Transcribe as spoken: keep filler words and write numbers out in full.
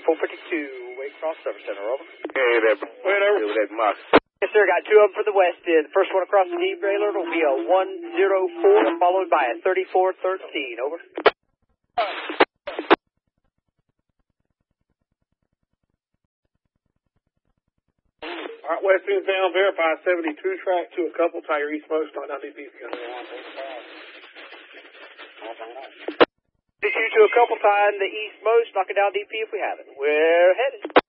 four fifty-two, Waycross Service Center, over. Hey, that, Whatever. that Mox. Yes, sir, got two of them for the west end. The first one across the derailleur will be a one oh four, followed by a thirty-four thirteen, over. All right, west end down, verify seventy-two track to a couple, tie your east most, not down D P. seventy-two to a couple, tying the eastmost, knock it down D P if we have it. We're headed.